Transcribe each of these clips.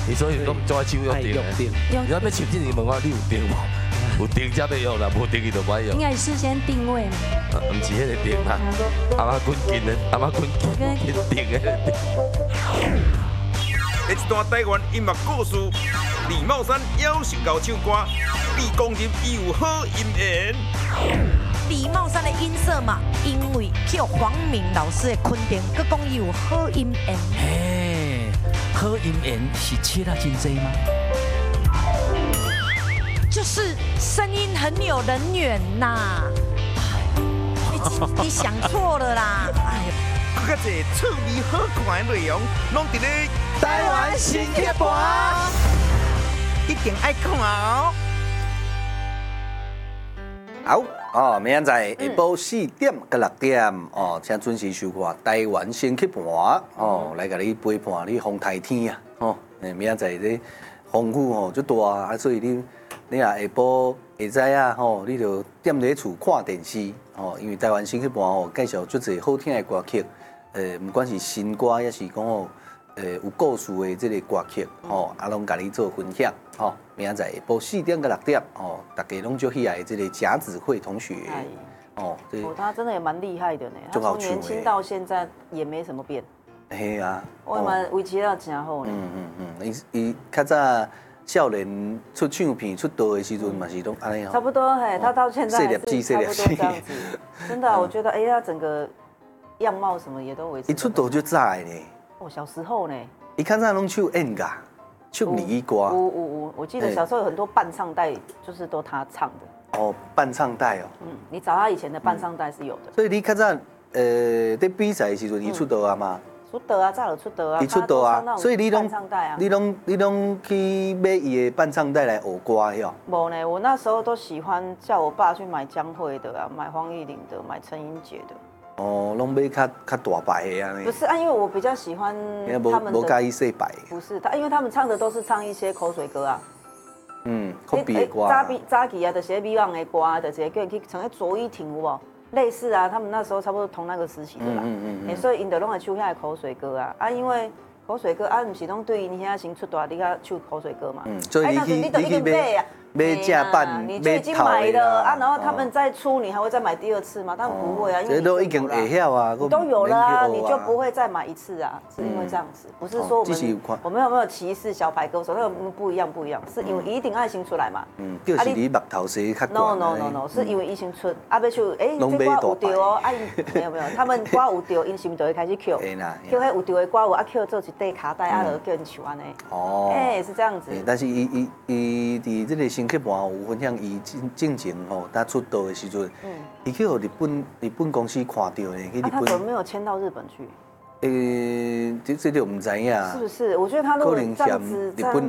你所以讲抓手要定的，你要要手之前问我你有定无？有定才要用啦，无定伊就歹用。 应该是事先定位嘛。 唔是迄个定啦，阿妈滚筋的，阿妈滚筋定迄个定。 一段台湾音乐故事，李茂山夭寿到唱歌，被公认伊有好音缘。 李茂山的音色嘛，因为去黄明老师的肯定，佮讲伊有好音缘。 嘿，好音缘是切到真济吗？ 就是声音很有人缘呐。你想错了啦！哎呀， 更加侪趣味好看的内容，拢伫咧台湾新铁盘， 一定爱看哦。 好哦，明仔载下晡4点到6点哦，请准时收看台湾先去盘哦，来甲你陪伴你风台天啊哦，明仔载这风雨吼足大啊，所以你下晡会知啊吼，你就踮伫厝看电视哦，因为台湾先去盘哦，介绍足侪好听的歌曲，不管是新歌，也是讲哦，有故事的这个歌曲哦，啊拢甲你做分享哦。明仔载下晡4点到6点哦，大家拢就喜爱这个贾子慧同学哦， 他真的也蛮厉害的呢，他从年轻到现在也没什么变。 嘿啊， 我嘛维持到真好呢。 伊较早少年出唱片出道的时阵嘛是拢安尼哦。 差不多嘿，他到现在还是差不多这样子。真的，我觉得他整个样貌什么也都维持。 伊出道就早的呢。 哦，小时候呢。 伊较早拢唱演歌，唱儿歌。 我记得小时候有很多伴唱带，就是都他唱的。 哦，伴唱带哦。 你找他以前的伴唱带是有的。 所以你较早在比赛的时阵，伊出道啊嘛。 出道啊，早就出道啊。 伊出道啊，所以你拢去买伊的伴唱带来学歌哟。 无呢，我那时候都喜欢叫我爸去买江蕙的啊，买黄义玲的，买陈英杰的。 哦，拢买较大牌的啊。 不是啊，因为我比较喜欢他们的。 无介意细牌。 不是因为他们唱的都是唱一些口水歌啊。 口鼻的歌。 早期啊，就是美网的歌啊，就是叫人去唱迄卓依婷有无？类似啊，他们那时候差不多同那个时期的啦。所以因就拢会唱遐口水歌啊，因为口水歌啊，不是拢对因遐先出大，你遐唱口水歌嘛。 所以你去买正版， 你就已经买了啊，然后他们再出，你还会再买第二次吗？当然不会啊，因为这都已经会晓啊， 都有了啊，你就不会再买一次啊，是因为这样子，不是说我们有没有歧视小牌歌手，那个不一样，是因为一定爱先出来嘛。 就是你目头洗较广。No， 是因为伊先出，啊要唱，这歌有调哦，啊没有，他们歌有调，因是不就会开始 Q， Q 迄有调的歌，我叫做一块卡带，啊就叫人唱安尼。哦，是这样子。 但是伊伫这个新曲盘有分享，伊进前吼，他出道的时阵，伊去互日本公司看到呢，去日本。 他怎么没有迁到日本去？ 这就唔知影。 是不是？我觉得他如果这样子， 日本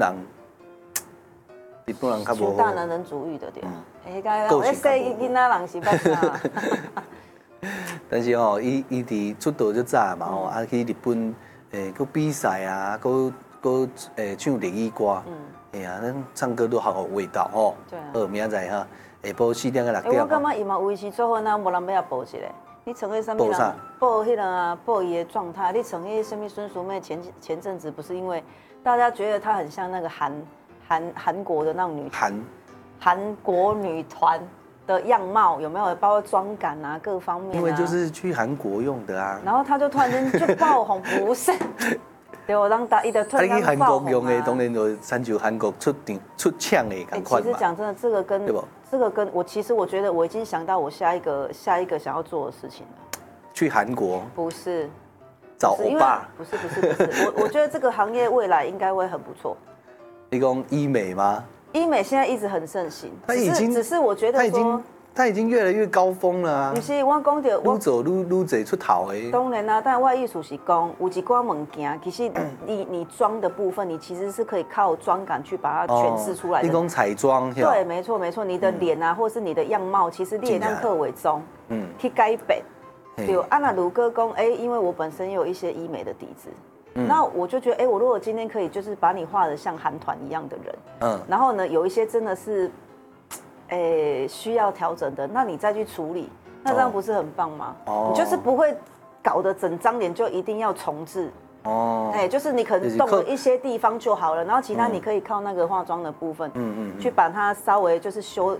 人较无。 大男人主义的对。我说囡仔人是捌啥？ 但是吼，伊伫出道就早嘛吼，啊去日本去比赛啊，唱日语歌。哎呀，咱唱歌都好有味道哦。对啊。明仔载哈，下晡4点到6点。 我感觉伊嘛维持做好，那无人要报一个。你成为什么人？报迄个啊，报伊的状态。你成为什么孙淑妹前阵子不是因为大家觉得她很像那个韩国的那种女韩国女团的样貌，有没有？包括妆感啊，各方面。 因为就是去韩国用的啊。 然后她就突然间就爆红，不是？对，我让大一的突然爆红啊。 韩国用的当然就参照韩国出唱的赶快嘛。 其实讲真的，这个跟我其实我觉得我已经想到我下一个想要做的事情了。去韩国？ 不是。 找欧巴？ 不是。我觉得这个行业未来应该会很不错。 你讲医美吗？ 医美现在一直很盛行，只是我觉得它已经越来越高峰了啊！ 不是，我讲到愈做愈侪出头的。 当然啦，但我意思是讲，有一寡物件，其实你妆的部分，你其实是可以靠妆感去把它诠释出来的。 你讲彩妆， 对，没错，你的脸啊，或是你的样貌，其实你也当刻为中，去改变。对，那如果讲，因为我本身有一些医美的底子。那我就觉得，我如果今天可以就是把你画的像韩团一样的人，然后呢，有一些真的是，需要调整的，那你再去处理，那这样不是很棒吗？你就是不会搞得整张脸就一定要重置， 哦， 哎，就是你可能动了一些地方就好了，然后其他你可以靠那个化妆的部分，去把它稍微就是修